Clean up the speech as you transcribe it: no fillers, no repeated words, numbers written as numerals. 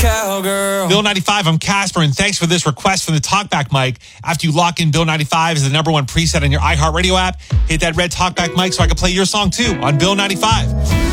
cowgirl. Bill 95, I'm Casper, and thanks for this request from the Talkback mic. After you lock in Bill 95 as the #1 preset on your iHeartRadio app, hit that red Talkback mic so I can play your song too on Bill 95.